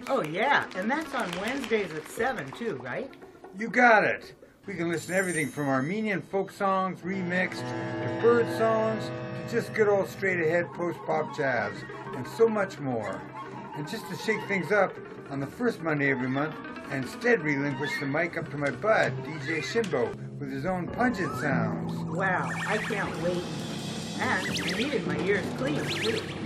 Oh, yeah, and that's on Wednesdays at 7 too, right? You got it. We can listen to everything from Armenian folk songs remixed to bird songs to just good old straight-ahead post-pop jazz and so much more. And just to shake things up, on the first Monday every month, I instead relinquish the mic up to my bud, DJ Shimbo, with his own pungent sounds. Wow, I can't wait. And I needed my ears clean too.